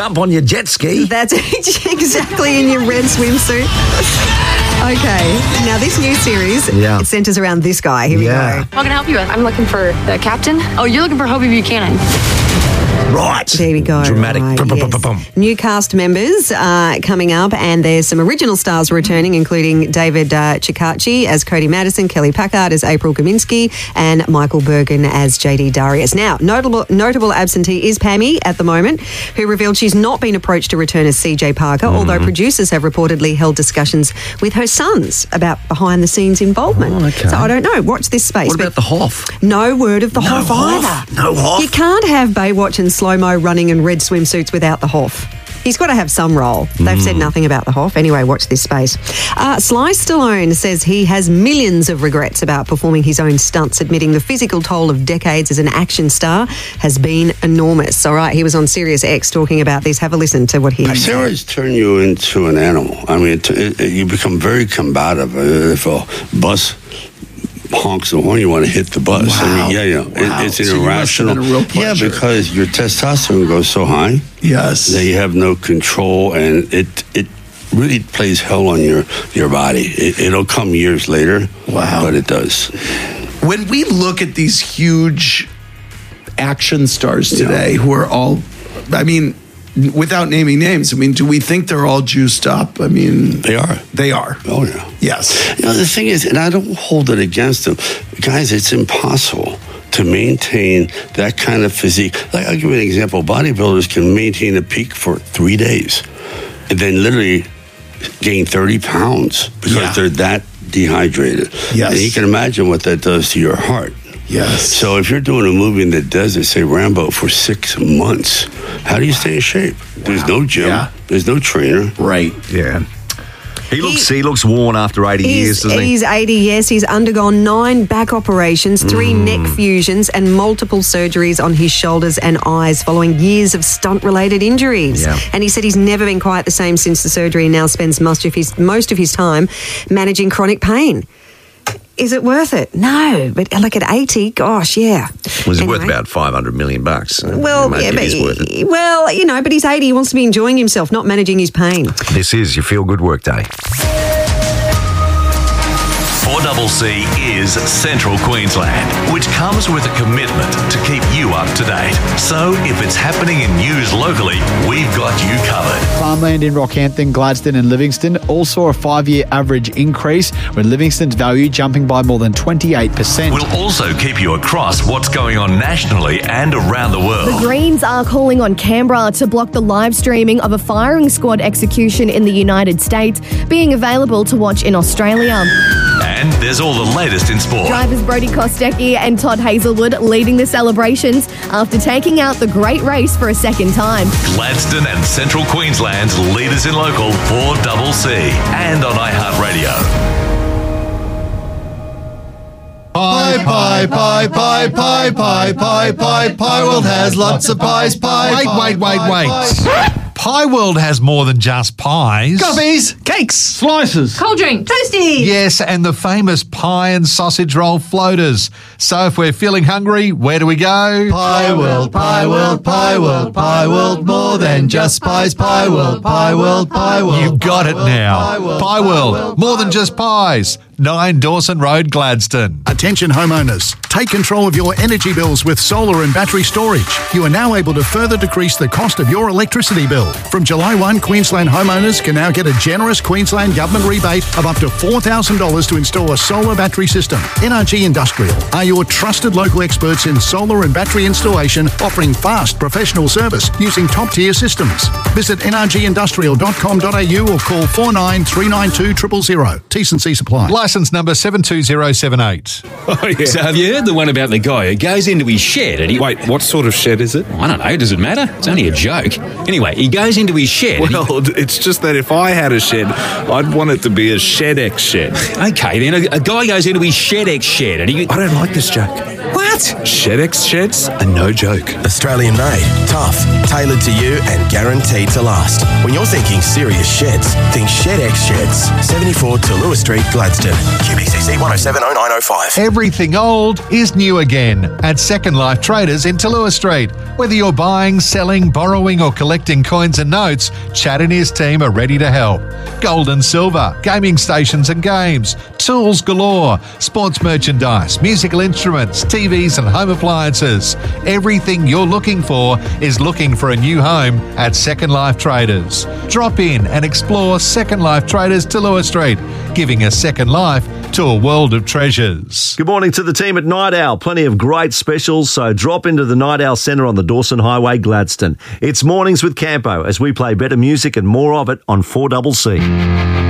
jump on your jet ski. That's exactly in your red swimsuit. Okay, now this new series, it centres around this guy. Here we go. What can I help you with? I'm looking for the captain. Oh, you're looking for Hobie Buchanan. Right. There we go. Dramatic. Yes. New cast members coming up, and there's some original stars returning, including David Chikachi as Cody Madison, Kelly Packard as April Kaminsky, and Michael Bergen as JD Darius. Now, notable absentee is Pammy at the moment, who revealed she's not been approached to return as CJ Parker, although producers have reportedly held discussions with her sons about behind-the-scenes involvement. Oh, okay. So I don't know. Watch this space. What about the Hoff? No word of the Hoff either. No Hoff? You can't have Baywatch and slow-mo running in red swimsuits without the Hoff. He's got to have some role. They've said nothing about the Hoff. Anyway, watch this space. Sly Stallone says he has millions of regrets about performing his own stunts, admitting the physical toll of decades as an action star has been enormous. All right, he was on Sirius X talking about this. Have a listen to what he said. Steroids turn you into an animal. I mean, you become very combative. If a bus honks the horn, you want to hit the bus. Wow. I mean, it's an irrational. You must have been a real pleasure. Because your testosterone goes so high. Yes. That you have no control, and it really plays hell on your body. It'll come years later. Wow. But it does. When we look at these huge action stars today who are all, I mean, without naming names, I mean, do we think they're all juiced up? I mean, They are. They are. Oh, yeah. Yes. You know, the thing is, and I don't hold it against them. Guys, it's impossible to maintain that kind of physique. Like, I'll give you an example. Bodybuilders can maintain a peak for 3 days and then literally gain 30 pounds because they're that dehydrated. Yes. And you can imagine what that does to your heart. Yes. So if you're doing a movie in the desert, say Rambo, for 6 months, how do you stay in shape? There's no gym. Yeah. There's no trainer. Right. Yeah. He looks worn after 80 years, doesn't he? He's 80, yes. He's undergone 9 back operations, 3 neck fusions, and multiple surgeries on his shoulders and eyes following years of stunt-related injuries. Yeah. And he said he's never been quite the same since the surgery and now spends most of his time managing chronic pain. Is it worth it? No, but like at 80, gosh, yeah. Well, he's worth about $500 million. So Well, maybe yeah, it but is worth it. well, you know, but he's 80. He wants to be enjoying himself, not managing his pain. This is your Feel Good Work Day. 4CC is Central Queensland, which comes with a commitment to keep you up to date. So if it's happening in news locally, we've got you covered. Farmland in Rockhampton, Gladstone and Livingston all saw a 5-year average increase, with Livingston's value jumping by more than 28%. We'll also keep you across what's going on nationally and around the world. The Greens are calling on Canberra to block the live streaming of a firing squad execution in the United States being available to watch in Australia. And there's all the latest in sport. Drivers Brody Kostecki and Todd Hazelwood leading the celebrations after taking out the great race for a second time. Gladstone and Central Queensland's leaders in local 4CC and on iHeartRadio. Pie, pie, pie, pie, pie, pie, pie, pie, Pie World has lots of pies, pie. Wait. Pie World has more than just pies. Coffees, cakes, slices, Cold drink. Toasties. Yes, and the famous pie and sausage roll floaters. So if we're feeling hungry, where do we go? Pie World, Pie World, Pie World, Pie World, more than just pies, Pie World, Pie World, Pie World. You got it now. Pie World, more than just pies. 9 Dawson Road, Gladstone. Attention homeowners, take control of your energy bills with solar and battery storage. You are now able to further decrease the cost of your electricity bill. From July 1, Queensland homeowners can now get a generous Queensland government rebate of up to $4,000 to install a solar battery system. NRG Industrial are your trusted local experts in solar and battery installation, offering fast professional service using top-tier systems. Visit nrgindustrial.com.au or call 49392000. T&C supply. Licence number 72078. Oh, yeah. So have you heard the one about the guy who goes into his shed and he... Wait, what sort of shed is it? I don't know, does it matter? It's only a joke. Anyway, he goes into his shed... Well, it's just that if I had a shed, I'd want it to be a ShedX shed. Okay, then a guy goes into his ShedX shed and he... I don't like this joke. What? What? ShedX sheds are no joke. Australian made, tough, tailored to you and guaranteed to last. When you're thinking serious sheds, think ShedX Sheds. 74 Talua Street, Gladstone. QBCC 1070905. Everything old is new again at Second Life Traders in Talua Street. Whether you're buying, selling, borrowing or collecting coins and notes, Chad and his team are ready to help. Gold and silver, gaming stations and games, tools galore, sports merchandise, musical instruments, TVs and home appliances. Everything you're looking for is looking for a new home at Second Life Traders. Drop in and explore Second Life Traders Talua Street, giving a second life to a world of treasures. Good morning to the team at Night Owl. Plenty of great specials, so drop into the Night Owl Centre on the Dawson Highway, Gladstone. It's Mornings with Campo as we play better music and more of it on 4CC.